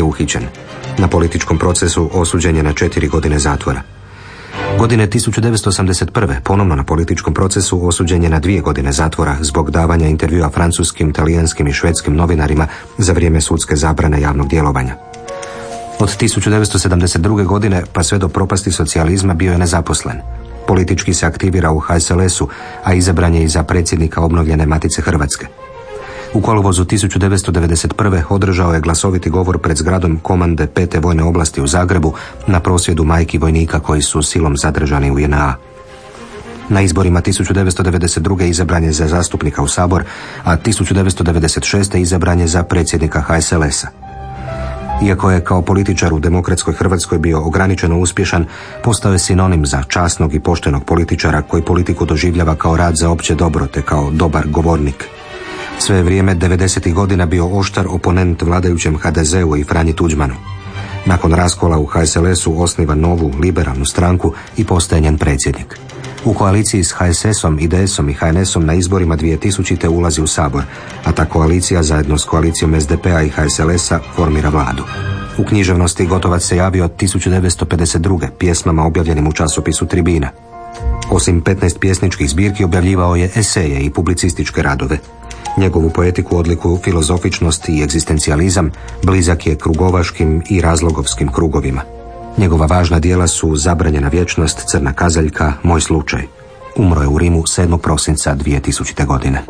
je uhićen. Na političkom procesu osuđen je na 4 godine zatvora. Godine 1981. ponovno na političkom procesu osuđen je na 2 godine zatvora zbog davanja intervjua francuskim, talijanskim i švedskim novinarima za vrijeme sudske zabrane javnog djelovanja. Od 1972. godine pa sve do propasti socijalizma bio je nezaposlen. Politički se aktivira u HSLS-u, a izabran je i za predsjednika obnovljene Matice Hrvatske. U kolovozu 1991. održao je glasoviti govor pred zgradom komande 5. vojne oblasti u Zagrebu na prosvjedu majki vojnika koji su silom zadržani u JNA. Na izborima 1992. izabran je za zastupnika u Sabor, a 1996. izabran je za predsjednika HSLS-a. Iako je kao političar u demokratskoj Hrvatskoj bio ograničeno uspješan, postao je sinonim za časnog i poštenog političara koji politiku doživljava kao rad za opće dobro te kao dobar govornik. Sve je vrijeme 90. godina bio oštar oponent vladajućem HDZ-u i Franji Tuđmanu. Nakon raskola u HSLS-u osniva novu liberalnu stranku i postaje njen predsjednik. U koaliciji s HSS-om, IDS-om i HNS-om na izborima 2000. ulazi u Sabor, a ta koalicija zajedno s koalicijom SDP-a i HSLS-a formira vladu. U književnosti Gotovac se javio od 1952. pjesmama objavljenim u časopisu Tribina. Osim 15 pjesničkih zbirki objavljivao je eseje i publicističke radove. Njegovu poetiku odlikuju filozofičnost i egzistencijalizam, blizak je krugovaškim i razlogovskim krugovima. Njegova važna djela su Zabranjena vječnost, Crna kazaljka, Moj slučaj. Umro je u Rimu 7. prosinca 2000. godine.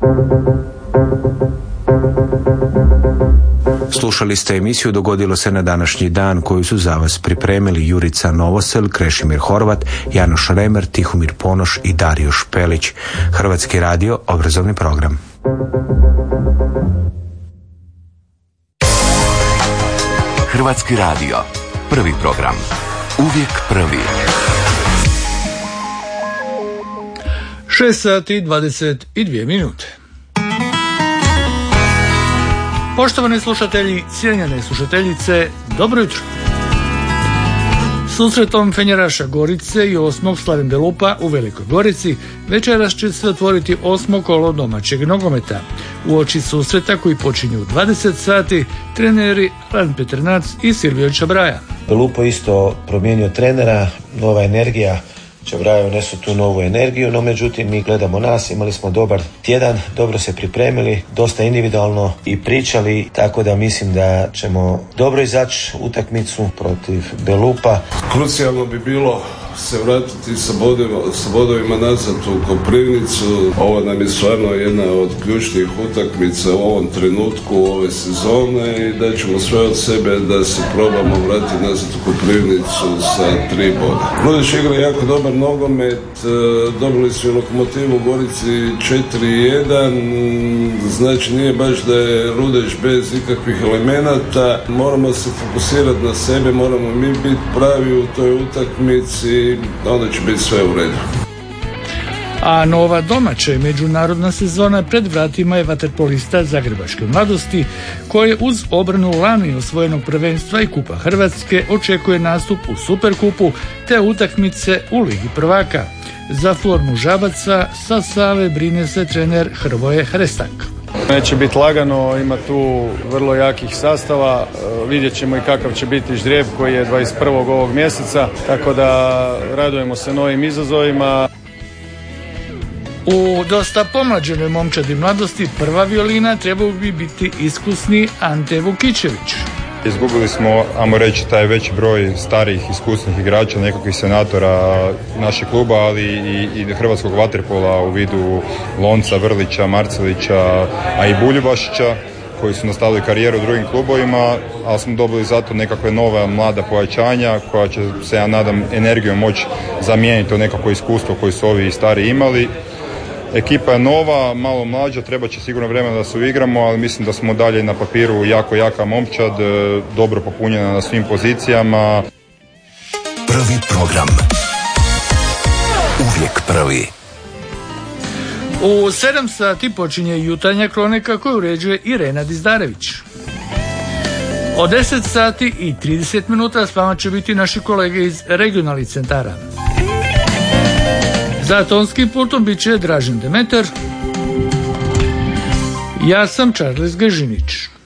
Slušali ste emisiju Dogodilo se na današnji dan koju su za vas pripremili Jurica Novosel, Krešimir Horvat, Janoš Remer, Tihomir Ponoš i Dario Špelić. Hrvatski radio, obrazovni program. Hrvatski radio, prvi program. Uvijek prvi. 6 sati 22 minute. Poštovani slušatelji, cijenjene slušateljice, dobro jutro. Susretom Fenjeraša Gorice i 8. Slaven Belupa u Velikoj Gorici večeras će se otvoriti 8. kolo domaćeg nogometa. Uoči susreta koji počinju u 20 sati, treneri Alan Petrnac i Silvio Čabraja. Belupo isto promijenio trenera, nova energija, Čabraja unesu tu novu energiju, no međutim mi gledamo nas, imali smo dobar tjedan, dobro se pripremili, dosta individualno i pričali, tako da mislim da ćemo dobro izaći utakmicu protiv Belupa. Krucijalno bi bilo se vratiti sa bodovima nazad u Koprivnicu. Ovo nam je stvarno jedna od ključnih utakmica u ovom trenutku ove sezone i da ćemo sve od sebe da se probamo vratiti nazad u Koprivnicu sa 3 boda. Rudeš igra jako dobar nogomet, dobili su i Lokomotivu u Gorici 4-1, znači nije baš da je Rudeš bez ikakvih elemenata. Moramo se fokusirati na sebe, moramo mi biti pravi u toj utakmici, onda će biti sve u redu. A nova domaća i međunarodna sezona pred vratima je vaterpolista Zagrebačke mladosti, koje uz obranu lani osvojenog prvenstva i Kupa Hrvatske očekuje nastup u Superkupu te utakmice u Ligi prvaka. Za formu Žabaca sa Save brine se trener Hrvoje Hrestak. Neće biti lagano, ima tu vrlo jakih sastava, vidjet ćemo i kakav će biti ždrijeb koji je 21. ovog mjeseca, tako da radujemo se novim izazovima. U dosta pomlađenoj momčadi mladosti prva violina trebao bi biti iskusni Ante Vukičević. Izgubili smo, ajmo reći, taj veći broj starijih iskusnih igrača, nekakvih senatora našeg kluba, ali i hrvatskog vaterpola u vidu Lonca, Vrlića, Marcelića, a i Buljubašića, koji su nastavili karijeru u drugim klubovima, ali smo dobili zato nekakve nove mlada pojačanja koja će se, ja nadam, energijom moći zamijeniti to nekako iskustvo koje su ovi stari imali. Ekipa je nova, malo mlađa, treba će sigurno vremena da se uigramo, ali mislim da smo dalje na papiru jako jaka momčad, dobro popunjena na svim pozicijama. Prvi program. Uvijek prvi. U 7 sati počinje jutarnja kronika koju uređuje Irena Dizdarević. Od 10 sati i 30 minuta s vama će biti naši kolege iz regionalnih centara. Za tonskim pultom bit će Dražen Demeter. Ja sam Charles Gažinić.